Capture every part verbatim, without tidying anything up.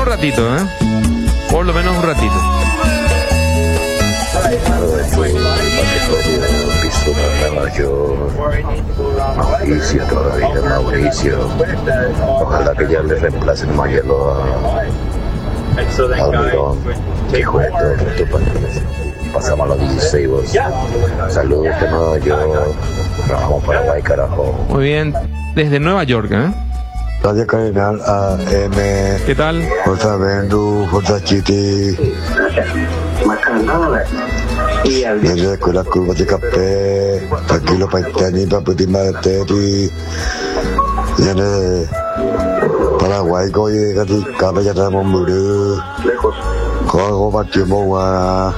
menos un ratito, ¿eh? Por lo menos un ratito. Mauricio, todavía Mauricio. Ojalá que ya le reemplacen Mayelo a Almirón, que juegue todo el resto para pasamos a los dieciséis vos. Saludos de Nueva York. Trabajamos Paraguay, carajo. Muy bien. Desde Nueva York, ¿eh? Radio Cardenal A M. ¿Qué tal? Jota Bendu, Jota Chiti. Desde la escuela Curva de Café. Tranquilo Paitani, Paputi Marteri. Desde Paraguay, Goy, Gati, Capa, ya estamos murió. Juego partió Moguara.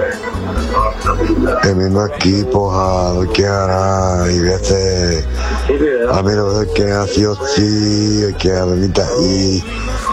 El mismo equipo, a lo que hará, y veces a mí lo que ha sido sí, que ha venido ahí,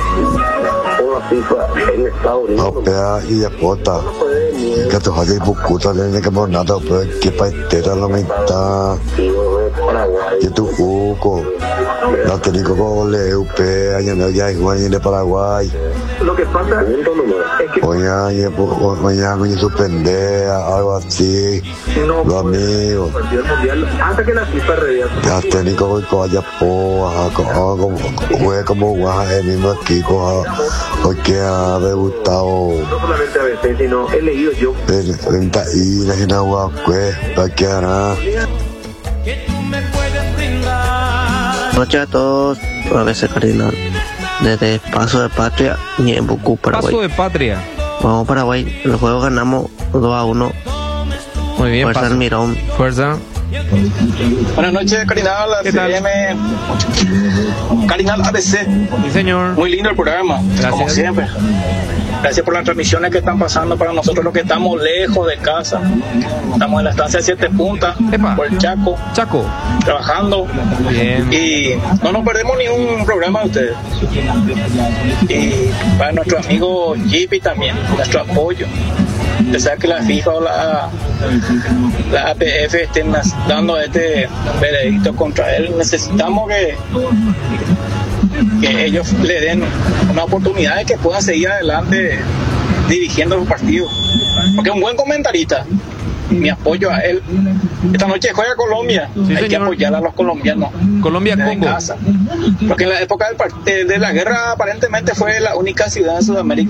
a operar y a pota, que te jodas y bucuta, le que por nada, pero que para entera la mitad, que tu jugo, la técnico con le U P, allá no hay Juan de Paraguay. Lo que pasa es que Oye, mañana me suspender, algo así, no los amigos. partido mundial hasta que la FIFA revierta. Ya técnico que vaya po, juegue como Guaja, el mismo equipo, porque ha debutado. No solamente a veces, sino he leído yo. Venta y la gente agua, pues, para que hará. Buenas noches a todos, a veces Cardinal. Desde Paso de Patria y en Bucú, Paraguay. Paso de Patria. Vamos a Paraguay, el juego ganamos dos a uno. Muy bien, Fuerza Paso. Almirón. Fuerza. Buenas noches, Carinal, ¿Qué tal? C M, Carinal A B C. Sí, señor. Muy lindo el programa, Gracias. como siempre. Gracias por las transmisiones que están pasando para nosotros los que estamos lejos de casa. Estamos en la estancia Siete Puntas, Epa. por el Chaco, Chaco. trabajando. Bien. Y no nos perdemos ni un programa de ustedes. Y para nuestro amigo Jippy también, nuestro apoyo. Ya sea que la FIFA o la, la A P F estén dando este veredicto contra él, necesitamos que, que ellos le den una oportunidad de que pueda seguir adelante dirigiendo los partidos. Porque es un buen comentarista. Mi apoyo a él. Esta noche juega Colombia. Sí, Hay señor. que apoyar a los colombianos. Colombia, desde Congo. casa. Porque en la época del part- de, de la guerra aparentemente fue la única ciudad en Sudamérica